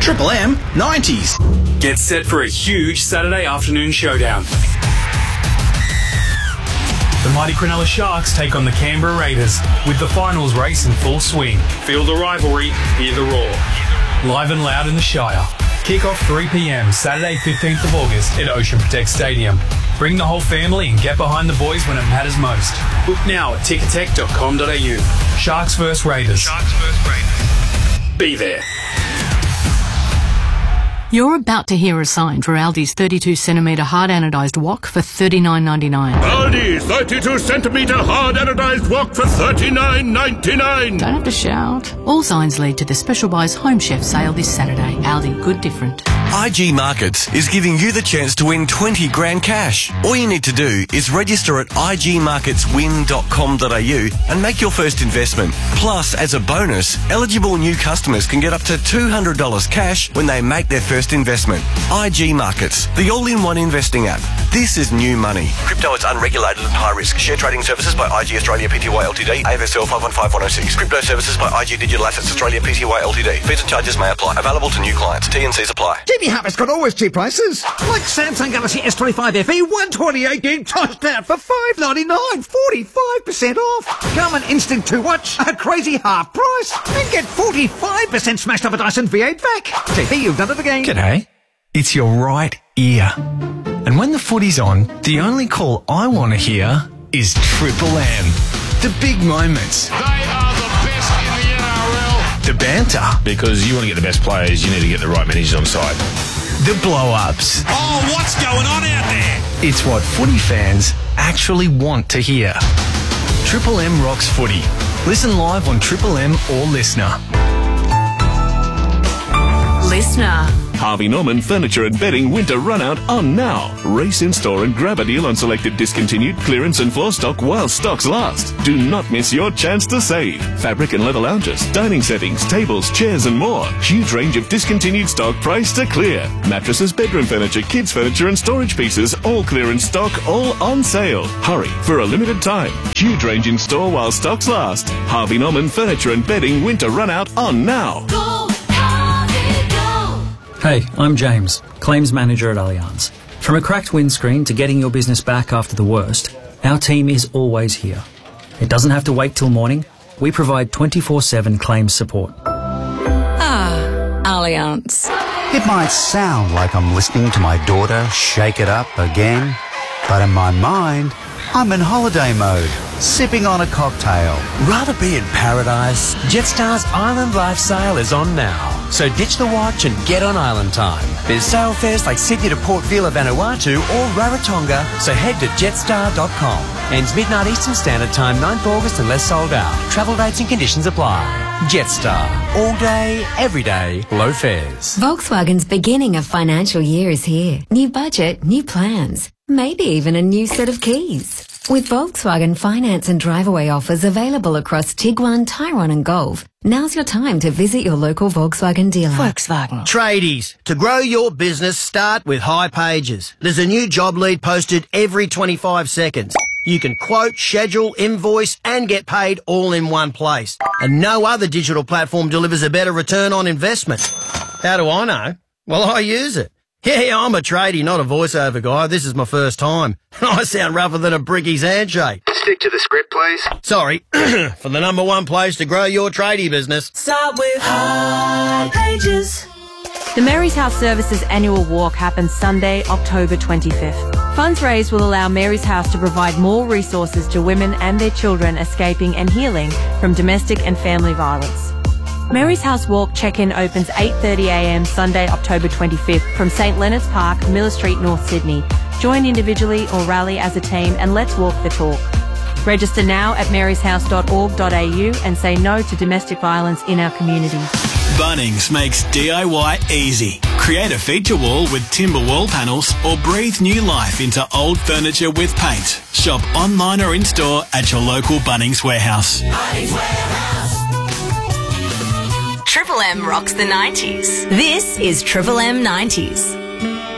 Triple M 90s. Get set for a huge Saturday afternoon showdown. The mighty Cronulla Sharks take on the Canberra Raiders with the finals race in full swing. Feel the rivalry, hear the roar. Live and loud in the Shire. Kick-off 3 p.m. Saturday 15th of August at Ocean Protect Stadium. Bring the whole family and get behind the boys when it matters most. Book now at ticketek.com.au. Sharks vs Raiders. Be there. You're about to hear a sign for Aldi's 32cm hard anodised wok for $39.99. Aldi 32cm hard anodised wok for $39.99. Don't have to shout. All signs lead to the Special Buys Home Chef sale this Saturday. Aldi, good different. IG Markets is giving you the chance to win 20 grand cash. All you need to do is register at igmarketswin.com.au and make your first investment. Plus, as a bonus, eligible new customers can get up to $200 cash when they make their first investment. IG Markets, the all-in-one investing app. This is new money. Crypto is unregulated and high risk. Share trading services by IG Australia Pty Ltd. AFSL 515106. Crypto services by IG Digital Assets Australia Pty Ltd. Fees and charges may apply. Available to new clients. T&Cs apply. JB Harper's got always cheap prices. Like Samsung Galaxy S25 FE 128 gig tossed out for $599. 45% off. Come and instant 2-watch a crazy half price. And get 45% smashed up a Dyson V8 vac. JB, you've done it again. G'day. It's your right ear. And when the footy's on, the only call I want to hear is Triple M. The big moments. They are the best in the NRL. The banter. Because you want to get the best players, you need to get the right managers on side. The blow-ups. Oh, what's going on out there? It's what footy fans actually want to hear. Triple M rocks footy. Listen live on Triple M or Listener. Listener. Harvey Norman Furniture and Bedding Winter Runout on now. Race in store and grab a deal on selected discontinued clearance and floor stock while stocks last. Do not miss your chance to save. Fabric and leather lounges, dining settings, tables, chairs and more. Huge range of discontinued stock priced to clear. Mattresses, bedroom furniture, kids furniture and storage pieces, all clearance stock, all on sale. Hurry for a limited time. Huge range in store while stocks last. Harvey Norman Furniture and Bedding Winter Runout on now. Go, Harvey, go! Hey, I'm James, Claims Manager at Allianz. From a cracked windscreen to getting your business back after the worst, our team is always here. It doesn't have to wait till morning. We provide 24/7 claims support. Allianz. It might sound like I'm listening to my daughter shake it up again, but in my mind, I'm in holiday mode, sipping on a cocktail. Rather be in paradise? Jetstar's Island Life sale is on now. So ditch the watch and get on island time. There's sale fares like Sydney to Port Vila, Vanuatu or Rarotonga, so head to jetstar.com. Ends midnight Eastern Standard Time, 9th August unless sold out. Travel dates and conditions apply. Jetstar. All day, every day, low fares. Volkswagen's beginning of financial year is here. New budget, new plans. Maybe even a new set of keys. With Volkswagen finance and drive-away offers available across Tiguan, Tyrone and Golf, now's your time to visit your local Volkswagen dealer. Volkswagen. Tradies, to grow your business, start with High Pages. There's a new job lead posted every 25 seconds. You can quote, schedule, invoice and get paid all in one place. And no other digital platform delivers a better return on investment. How do I know? Well, I use it. Yeah, I'm a tradie, not a voiceover guy. This is my first time. I sound rougher than a bricky's handshake. Stick to the script, please. Sorry. For the number one place to grow your tradie business. Start with High Pages. The Mary's House Services annual walk happens Sunday, October 25th. Funds raised will allow Mary's House to provide more resources to women and their children escaping and healing from domestic and family violence. Mary's House Walk check-in opens 8:30am Sunday, October 25th from St Leonard's Park, Miller Street, North Sydney. Join individually or rally as a team and let's walk the talk. Register now at maryshouse.org.au and say no to domestic violence in our community. Bunnings makes DIY easy. Create a feature wall with timber wall panels or breathe new life into old furniture with paint. Shop online or in-store at your local Bunnings warehouse. Bunnings Warehouse. Triple M rocks the 90s. This is Triple M 90s.